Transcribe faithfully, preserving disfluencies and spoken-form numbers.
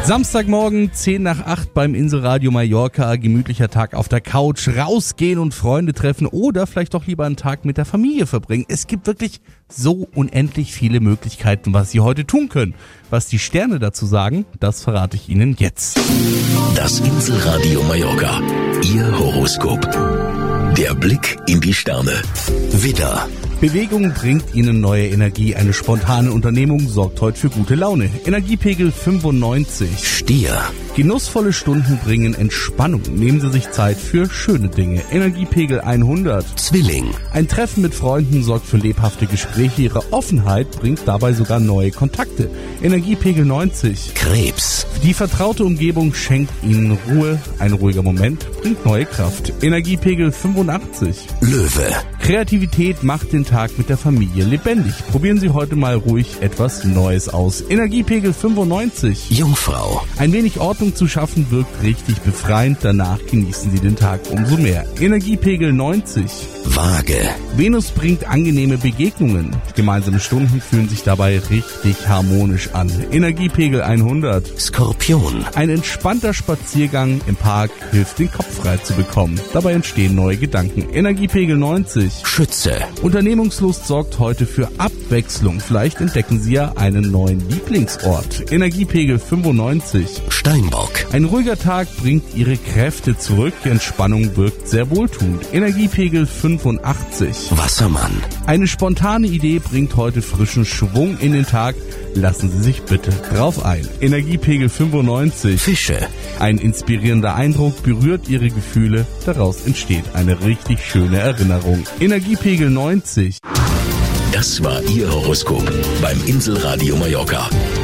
Samstagmorgen, zehn nach acht beim Inselradio Mallorca. Gemütlicher Tag auf der Couch. Rausgehen und Freunde treffen oder vielleicht doch lieber einen Tag mit der Familie verbringen. Es gibt wirklich so unendlich viele Möglichkeiten, was Sie heute tun können. Was die Sterne dazu sagen, das verrate ich Ihnen jetzt. Das Inselradio Mallorca. Ihr Horoskop. Der Blick in die Sterne. Widder. Bewegung bringt Ihnen neue Energie. Eine spontane Unternehmung sorgt heute für gute Laune. Energiepegel fünfundneunzig. Stier. Genussvolle Stunden bringen Entspannung. Nehmen Sie sich Zeit für schöne Dinge. Energiepegel hundert. Zwilling. Ein Treffen mit Freunden sorgt für lebhafte Gespräche. Ihre Offenheit bringt dabei sogar neue Kontakte. Energiepegel neunzig. Krebs. Die vertraute Umgebung schenkt Ihnen Ruhe. Ein ruhiger Moment bringt neue Kraft. Energiepegel fünfundachtzig. Löwe. Kreativität macht den Tag mit der Familie lebendig. Probieren Sie heute mal ruhig etwas Neues aus. Energiepegel fünfundneunzig. Jungfrau. Ein wenig Ordnung zu schaffen wirkt richtig befreiend. Danach genießen Sie den Tag umso mehr. Energiepegel neunzig. Waage. Venus bringt angenehme Begegnungen. Gemeinsame Stunden fühlen sich dabei richtig harmonisch an. Energiepegel hundert. Skorpion. Ein entspannter Spaziergang im Park hilft, den Kopf frei zu bekommen. Dabei entstehen neue Gedanken. Energiepegel neunzig. Schütze. Unternehmungslust sorgt heute für Abwechslung. Vielleicht entdecken Sie ja einen neuen Lieblingsort. Energiepegel fünfundneunzig. Steinbock. Ein ruhiger Tag bringt Ihre Kräfte zurück. Entspannung wirkt sehr wohltuend. Energiepegel fünfundachtzig. Wassermann. Eine spontane Idee bringt heute frischen Schwung in den Tag. Lassen Sie sich bitte drauf ein. Energiepegel fünfundneunzig. Fische. Ein inspirierender Eindruck berührt Ihre Gefühle. Daraus entsteht eine richtig schöne Erinnerung. Energiepegel neunzig. Das war Ihr Horoskop beim Inselradio Mallorca.